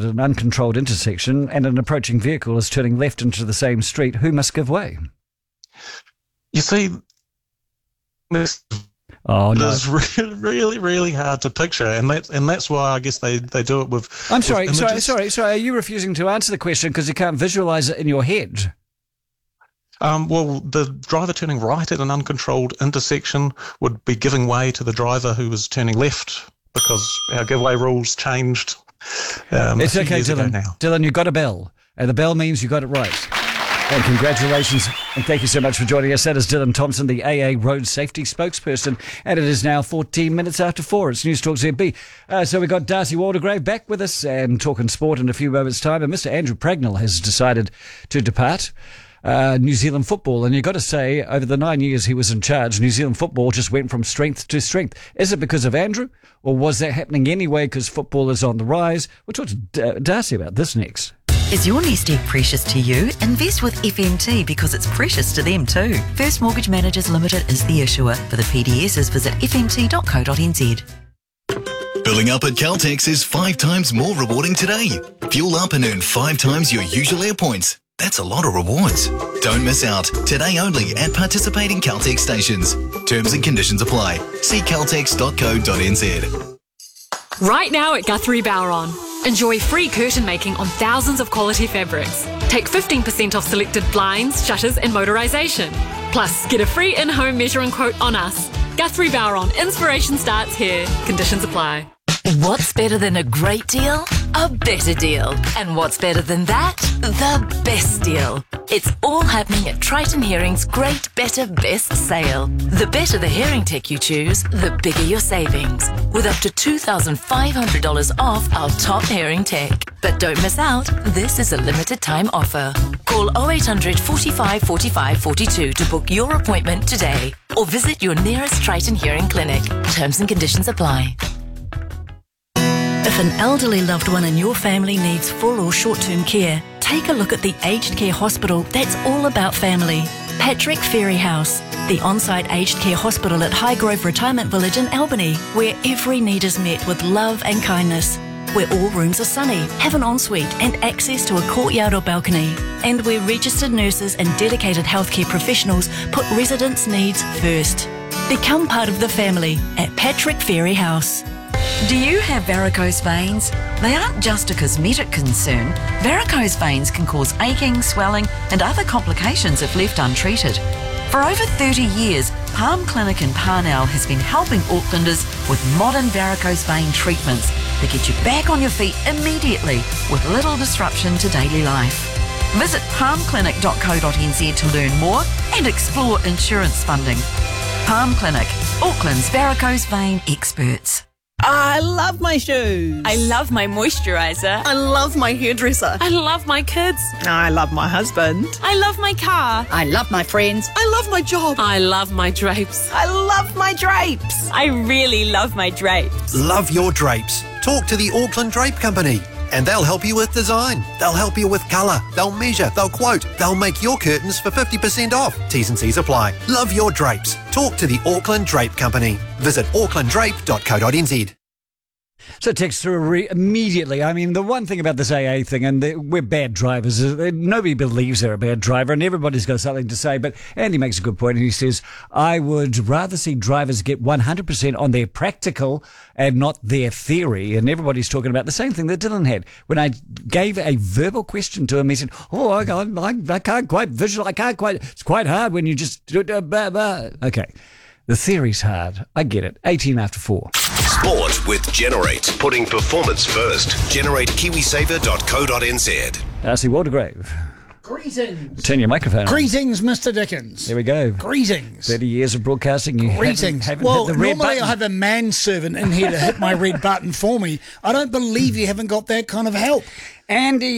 at an uncontrolled intersection and an approaching vehicle is turning left into the same street. Who must give way? You see, this is really, really hard to picture, and that's why I guess they do it with. I'm sorry. Are you refusing to answer the question because you can't visualise it in your head? Well, the driver turning right at an uncontrolled intersection would be giving way to the driver who was turning left because our giveaway rules changed. It's okay, Dylan. Dylan, you got a bell, and the bell means you got it right. And congratulations, and thank you so much for joining us. That is Dylan Thompson, the AA Road Safety spokesperson, and it is now 14 minutes after 4. It's News Talk ZB. So we've got Darcy Waldegrave back with us and talking sport in a few moments' time, and Mr. Andrew Pragnell has decided to depart New Zealand football. And you've got to say, over the 9 years he was in charge, New Zealand football just went from strength to strength. Is it because of Andrew, or was that happening anyway because football is on the rise? We'll talk to Darcy about this next. Is your nest egg precious to you? Invest with FMT because it's precious to them too. First Mortgage Managers Limited is the issuer. For the PDSs, visit fmt.co.nz. Filling up at Caltex is 5 times more rewarding today. Fuel up and earn 5 times your usual air points. That's a lot of rewards. Don't miss out. Today only at participating Caltex stations. Terms and conditions apply. See caltex.co.nz. Right now at Guthrie Bowron. Enjoy free curtain making on thousands of quality fabrics. Take 15% off selected blinds, shutters and motorisation. Plus, get a free in-home measuring quote on us. Guthrie Bowron. Inspiration starts here. Conditions apply. What's better than a great deal? A better deal. And what's better than that? The best deal. It's all happening at Triton Hearing's Great Better Best sale. The better the hearing tech you choose, the bigger your savings. With up to $2,500 off our top hearing tech. But don't miss out, this is a limited time offer. Call 0800 45 45 42 to book your appointment today. Or visit your nearest Triton Hearing clinic. Terms and conditions apply. If an elderly loved one in your family needs full or short-term care, take a look at the aged care hospital that's all about family. Patrick Ferry House, the on-site aged care hospital at Highgrove Retirement Village in Albany, where every need is met with love and kindness. Where all rooms are sunny, have an ensuite and access to a courtyard or balcony. And where registered nurses and dedicated healthcare professionals put residents' needs first. Become part of the family at Patrick Ferry House. Do you have varicose veins? They aren't just a cosmetic concern. Varicose veins can cause aching, swelling and other complications if left untreated. For over 30 years, Palm Clinic in Parnell has been helping Aucklanders with modern varicose vein treatments that get you back on your feet immediately with little disruption to daily life. Visit palmclinic.co.nz to learn more and explore insurance funding. Palm Clinic, Auckland's varicose vein experts. I love my shoes. I love my moisturiser. I love my hairdresser. I love my kids. I love my husband. I love my car. I love my friends. I love my job. I love my drapes. I love my drapes. I really love my drapes. Love your drapes. Talk to the Auckland Drape Company and they'll help you with design. They'll help you with colour. They'll measure. They'll quote. They'll make your curtains for 50% off. T's and C's apply. Love your drapes. Talk to the Auckland Drape Company. Visit aucklanddrape.co.nz. So text through immediately. I mean, the one thing about this AA thing, and we're bad drivers, nobody believes they're a bad driver, and everybody's got something to say. But Andy makes a good point, and he says, I would rather see drivers get 100% on their practical and not their theory. And everybody's talking about the same thing that Dylan had. When I gave a verbal question to him, he said, I can't quite visualize, it's quite hard when you just do it. Okay. The theory's hard. I get it. 18 after 4. Sport with Generate. Putting performance first. GenerateKiwiSaver.co.nz. Darcy Waldegrave. Greetings. Turn your microphone on. Greetings, Mr. Dickens. There we go. Greetings. 30 years of broadcasting. You Greetings. haven't Well, hit the red normally button. I have a manservant in here to hit my red button for me. I don't believe you haven't got that kind of help. Andrew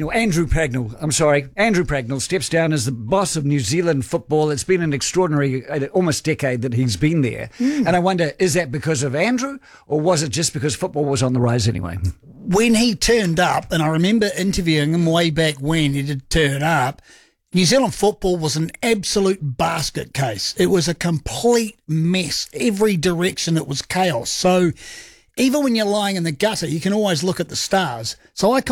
Pragnell steps down as the boss of New Zealand football. It's been an extraordinary, almost decade that he's been there. And I wonder, is that because of Andrew, or was it just because football was on the rise anyway? When he turned up, and I remember interviewing him way back when he did turn up, New Zealand football was an absolute basket case. It was a complete mess. Every direction it was chaos. So even when you're lying in the gutter, you can always look at the stars. So I